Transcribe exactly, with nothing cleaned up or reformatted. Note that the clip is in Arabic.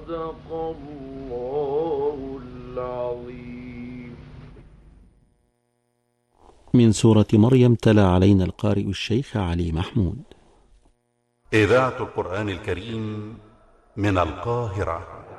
صدق الله العظيم. من سورة مريم تلا علينا القارئ الشيخ علي محمود. إذاعة القرآن الكريم من القاهرة.